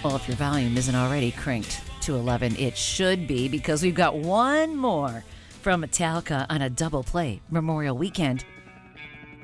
Well, if your volume isn't already cranked to 11, it should be, because we've got one more from Metallica on a double play Memorial Weekend.